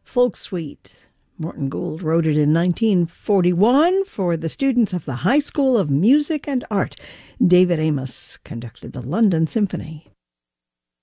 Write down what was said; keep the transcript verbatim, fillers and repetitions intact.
Folk Suite. Morton Gould wrote it in nineteen forty-one for the students of the High School of Music and Art. David Amos conducted the London Symphony.